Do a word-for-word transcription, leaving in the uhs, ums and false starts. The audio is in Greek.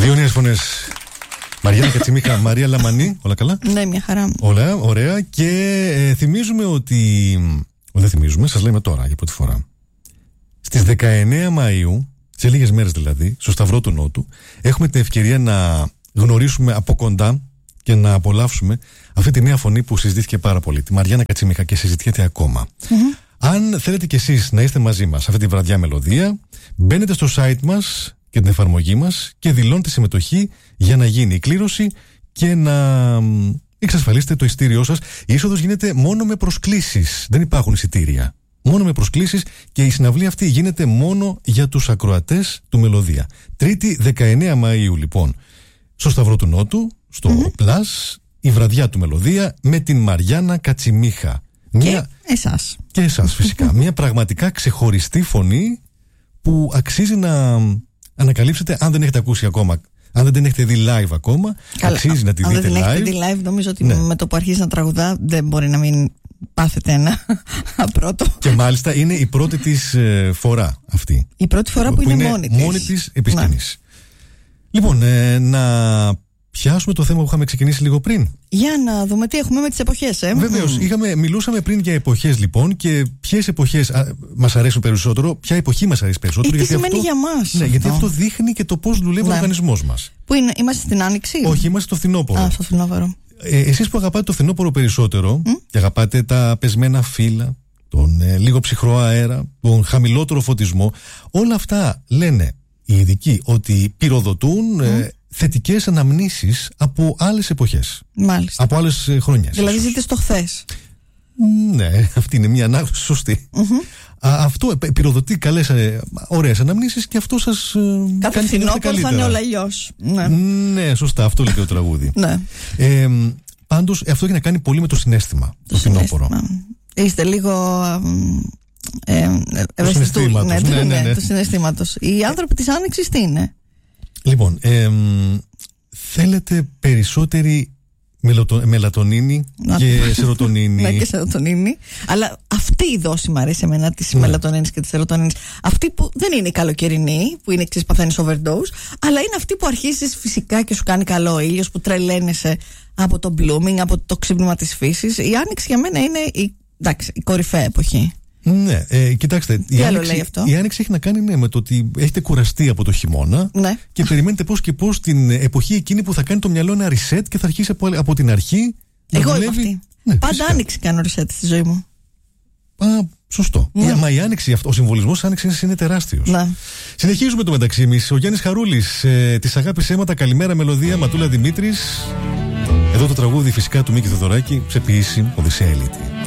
Δύο νέες φωνές. Μαριάννα Κατσιμίχα, Μαρία Λαμανή. Όλα καλά? Ναι, μια χαρά. Όλα, ωραία. Και ε, θυμίζουμε ότι. Δεν θυμίζουμε, σας λέμε τώρα για πρώτη φορά. Στις δεκαεννέα Μαΐου, σε λίγες μέρες δηλαδή, στο Σταυρό του Νότου, έχουμε την ευκαιρία να γνωρίσουμε από κοντά και να απολαύσουμε αυτή τη νέα φωνή που συζητήθηκε πάρα πολύ, τη Μαριάννα Κατσιμίχα, και συζητιέται ακόμα. Mm-hmm. Αν θέλετε κι εσείς να είστε μαζί μας αυτή τη βραδιά μελωδία, μπαίνετε στο site μας και την εφαρμογή μας και δηλώνετε συμμετοχή για να γίνει η κλήρωση και να εξασφαλίσετε το ειστήριό σας. Η είσοδος γίνεται μόνο με προσκλήσεις. Δεν υπάρχουν εισιτήρια. Μόνο με προσκλήσεις, και η συναυλία αυτή γίνεται μόνο για τους ακροατές του Μελωδία. Τρίτη δεκαεννέα Μαΐου λοιπόν, στο Σταυρό του Νότου, στο mm-hmm. Plus, η βραδιά του Μελωδία με την Μαριάννα Κατσιμίχα. Και Μια... εσάς. Και εσάς φυσικά. Μια πραγματικά ξεχωριστή φωνή που αξίζει να ανακαλύψετε, αν δεν έχετε ακούσει ακόμα. Αν δεν την έχετε δει live ακόμα, καλά, αξίζει να τη δείτε live. Αν δεν την έχετε δει live, νομίζω ότι ναι. με το που αρχίζει να τραγουδά δεν μπορεί να μην πάθετε ένα πρώτο. Και μάλιστα είναι η πρώτη της ε, φορά αυτή. Η πρώτη φορά που, που είναι, είναι μόνη της. Μόνη της επισκηνής. Λοιπόν, ε, να πιάσουμε το θέμα που είχαμε ξεκινήσει λίγο πριν. Για να δούμε τι έχουμε με τις εποχές, ε. Βεβαίως, είχαμε, μιλούσαμε πριν για εποχές λοιπόν, και ποιες εποχές μας αρέσουν περισσότερο, ποια εποχή μας αρέσει περισσότερο. Ή τι σημαίνει αυτό, για μας. Ναι, γιατί αυτό δείχνει και το πώς δουλεύει ναι. ο οργανισμός μας. Πού είναι, είμαστε στην Άνοιξη? Όχι, είμαστε στο φθινόπωρο. Α, στο φθινόπωρο. Ε, εσείς που αγαπάτε το φθινόπωρο περισσότερο mm? και αγαπάτε τα πεσμένα φύλλα, τον ε, λίγο ψυχρό αέρα, τον χαμηλότερο φωτισμό, όλα αυτά λένε οι ειδικοί ότι πυροδοτούν mm. ε, θετικές αναμνήσεις από άλλες εποχές. Μάλιστα. Από άλλες ε, χρονιές. Δηλαδή ζείτε στο χθες. Ναι, αυτή είναι μια ανάγνωση σωστή. Mm-hmm. Α, αυτό πυροδοτεί καλές, ε, ωραίες αναμνήσεις, και αυτό σας ε, κάθε κάνει φθινόπωρο θα είναι όλα αλλιώς. Ναι. Ναι, σωστά, αυτό λέει το τραγούδι. Ναι. ε, πάντως αυτό έχει να κάνει πολύ με το συναίσθημα. Το, το φθινόπωρο. Είστε λίγο ε, ευαισθητοί. Ναι, ναι, ναι, ναι. Του συναισθήματος. Οι άνθρωποι της Άνοιξης τι είναι? Λοιπόν, ε, θέλετε περισσότερη μελατο, μελατονίνη και σερωτονίνη. Ναι, και σερωτονίνη. Αλλά αυτή η δόση μου αρέσει εμένα, της ναι. μελατονίνης και της σερωτονίνης. Αυτή που δεν είναι η καλοκαιρινή, που είναι εξής, παθαίνεις overdose, αλλά είναι αυτή που αρχίζεις φυσικά και σου κάνει καλό ο ήλιος, που τρελαίνεσαι από το blooming, από το ξύπνημα της φύσης. Η Άνοιξη για μένα είναι η, εντάξει, η κορυφαία εποχή. Ναι, ε, κοιτάξτε, η άνοιξη, η άνοιξη έχει να κάνει ναι, με το ότι έχετε κουραστεί από το χειμώνα ναι. και περιμένετε πώς και πώς την εποχή εκείνη που θα κάνει το μυαλό ένα reset και θα αρχίσει από, από την αρχή. Εγώ είμαι αυτή. Ναι, πάντα φυσικά. Άνοιξη κάνω reset στη ζωή μου. Α, σωστό. Ναι. Μα η άνοιξη, ο συμβολισμός της άνοιξης είναι τεράστιος. Ναι. Συνεχίζουμε το μεταξύ εμείς. Ο Γιάννης Χαρούλης, ε, της αγάπης αίματα, καλημέρα μελωδία, Ματούλα Δημήτρης. Εδώ το τραγούδι φυσικά του Μίκη Θοδωράκη, σε ποιήση Οδυσσέα Ελίτη.